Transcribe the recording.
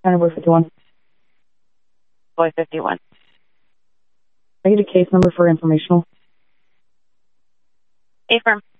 County Boy 51. Boy 51. I get a case number for informational. Affirm.